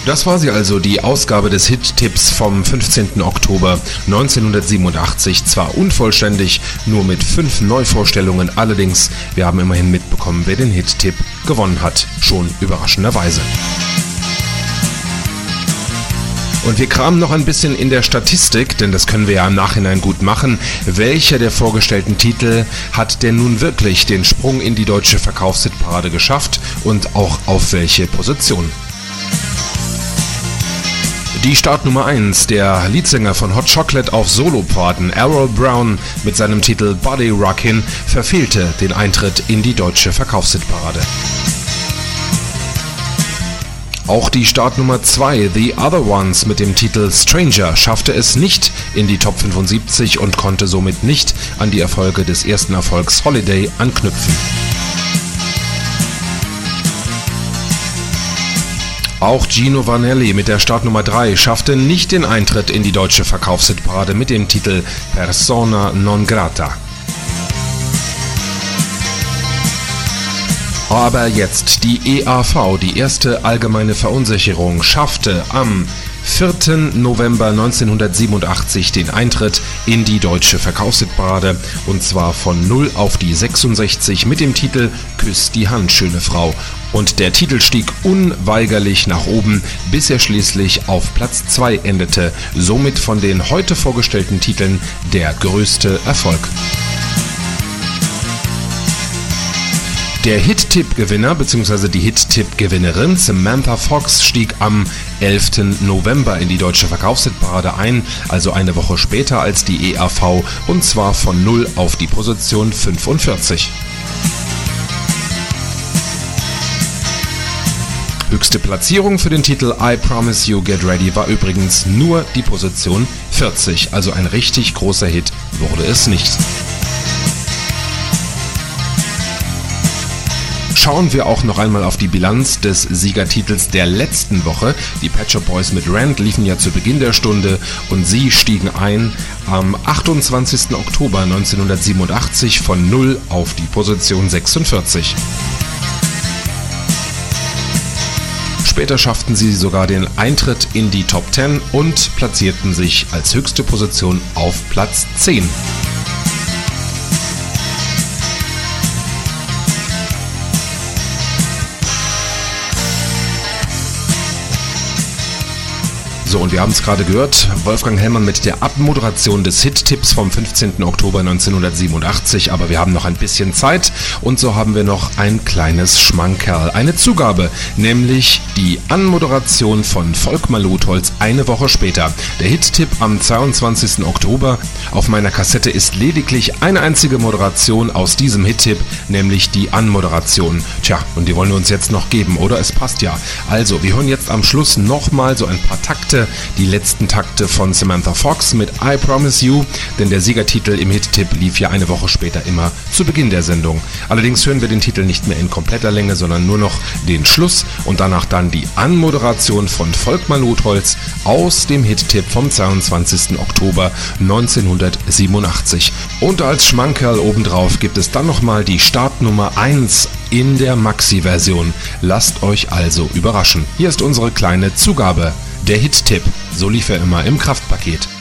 Das war sie also, die Ausgabe des Hit-Tipps vom 15. Oktober 1987. Zwar unvollständig, nur mit 5 Neuvorstellungen, allerdings, wir haben immerhin mitbekommen, wer den Hit-Tipp gewonnen hat, schon überraschenderweise. Und wir kramen noch ein bisschen in der Statistik, denn das können wir ja im Nachhinein gut machen. Welcher der vorgestellten Titel hat denn nun wirklich den Sprung in die deutsche Verkaufshitparade geschafft und auch auf welche Position? Die Startnummer 1, der Leadsänger von Hot Chocolate auf Solopfaden, Errol Brown mit seinem Titel Body Rockin', verfehlte den Eintritt in die deutsche Verkaufshitparade. Auch die Startnummer 2, The Other Ones mit dem Titel Stranger, schaffte es nicht in die Top 75 und konnte somit nicht an die Erfolge des ersten Erfolgs Holiday anknüpfen. Auch Gino Vanelli mit der Startnummer 3 schaffte nicht den Eintritt in die deutsche Verkaufshitparade mit dem Titel Persona non grata. Aber jetzt die EAV, die erste allgemeine Verunsicherung, schaffte am 4. November 1987 den Eintritt in die deutsche Verkaufshitparade und zwar von 0 auf die 66 mit dem Titel Küss die Hand, schöne Frau. Und der Titel stieg unweigerlich nach oben, bis er schließlich auf Platz 2 endete, somit von den heute vorgestellten Titeln der größte Erfolg. Der Hit-Tipp-Gewinner bzw. die Hit-Tipp-Gewinnerin Samantha Fox stieg am 11. November in die deutsche Verkaufshitparade ein, also eine Woche später als die EAV, und zwar von 0 auf die Position 45. Höchste Platzierung für den Titel I Promise You Get Ready war übrigens nur die Position 40, also ein richtig großer Hit wurde es nicht. Schauen wir auch noch einmal auf die Bilanz des Siegertitels der letzten Woche. Die Pet Shop Boys mit Rent liefen ja zu Beginn der Stunde und sie stiegen ein am 28. Oktober 1987 von 0 auf die Position 46. Später schafften sie sogar den Eintritt in die Top 10 und platzierten sich als höchste Position auf Platz 10. So, und wir haben es gerade gehört, Wolfgang Hellmann mit der Abmoderation des Hit-Tipps vom 15. Oktober 1987, aber wir haben noch ein bisschen Zeit und so haben wir noch ein kleines Schmankerl, eine Zugabe, nämlich die Anmoderation von Volkmar Lotholz eine Woche später. Der Hit-Tipp am 22. Oktober. Auf meiner Kassette ist lediglich eine einzige Moderation aus diesem Hit-Tipp, nämlich die Anmoderation. Tja, und die wollen wir uns jetzt noch geben, oder? Es passt ja. Also, wir hören jetzt am Schluss nochmal so ein paar Takte, die letzten Takte von Samantha Fox mit I Promise You, denn der Siegertitel im Hit-Tipp lief ja eine Woche später immer zu Beginn der Sendung. Allerdings hören wir den Titel nicht mehr in kompletter Länge, sondern nur noch den Schluss und danach dann die Anmoderation von Volkmar Lotholz aus dem Hit-Tipp vom 22. Oktober 1987. Und als Schmankerl obendrauf gibt es dann nochmal die Startnummer 1 in der Maxi-Version. Lasst euch also überraschen. Hier ist unsere kleine Zugabe. Der Hit-Tipp, so lief er immer im Kraftpaket.